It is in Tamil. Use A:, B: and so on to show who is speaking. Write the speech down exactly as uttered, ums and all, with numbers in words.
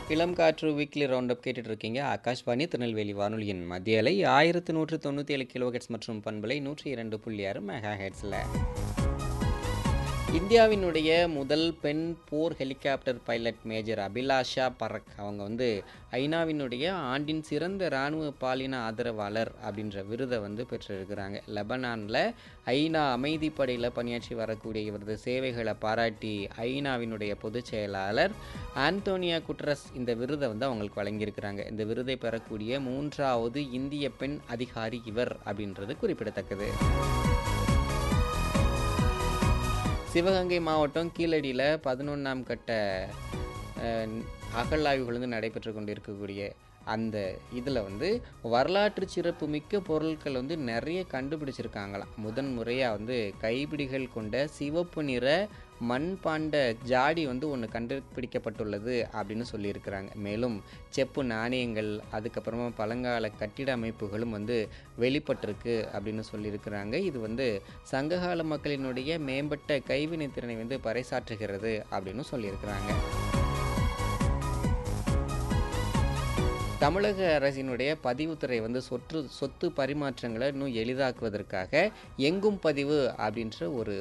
A: இளம் காற்று வீக்லி ரவுண்ட் அப் கேட்டுட்டு இருக்கீங்க. ஆகாஷ்வாணி திருநெல்வேலி வானொலியின் மத்திய அலை ஆயிரத்து நூற்று தொண்ணூற்றி ஏழு கிலோஹெட்ஸ் மற்றும் பண்பலை நூற்றி இரண்டு புள்ளி ஆறு மெகா ஹெட்ஸில். இந்தியாவினுடைய முதல் பெண் போர் helicopter pilot major Abhilasha Barack அவங்க வந்து ஐநாவினுடைய ஆண்டின் சிறந்த இராணுவ பாலின ஆதரவாளர் அப்படின்ற விருதை வந்து பெற்றிருக்கிறாங்க. லெபனானில் ஐநா அமைதிப்படையில் பணியாற்றி வரக்கூடிய இவரது சேவைகளை பாராட்டி ஐநாவினுடைய பொதுச் செயலாளர் ஆண்டோனியா குட்ரஸ் இந்த விருதை வந்து அவங்களுக்கு வழங்கியிருக்கிறாங்க. இந்த விருதை பெறக்கூடிய மூன்றாவது இந்திய பெண் அதிகாரி இவர் அப்படின்றது குறிப்பிடத்தக்கது. சிவகங்கை மாவட்டம் கீழடியில் பதினொன்றாம் கட்ட அகழாய்வுகள் வந்து நடைபெற்று கொண்டு இருக்கக்கூடிய அந்த இதில் வந்து வரலாற்று சிறப்பு மிக்க பொருட்கள் வந்து நிறைய கண்டுபிடிச்சிருக்காங்களாம். முதன் முறையாக வந்து கைப்பிடிகள் கொண்ட சிவப்பு நிற மண்பாண்ட ஜாடி வந்து ஒன்று கண்டுபிடிக்கப்பட்டுள்ளது அப்படின்னு சொல்லியிருக்கிறாங்க. மேலும் செப்பு நாணயங்கள், அதுக்கப்புறமா பழங்கால கட்டிட அமைப்புகளும் வந்து வெளிப்பட்டிருக்கு அப்படின்னு சொல்லியிருக்கிறாங்க. இது வந்து சங்ககால மக்களினுடைய மேம்பட்ட கைவினை திறனை வந்து பறைசாற்றுகிறது அப்படின்னு சொல்லியிருக்கிறாங்க. தமிழக அரசினுடைய பதிவுத்துறை வந்து சொத்து சொத்து பரிமாற்றங்களை இன்னும் எளிதாக்குவதற்காக எங்கும் பதிவு அப்படின்ற ஒரு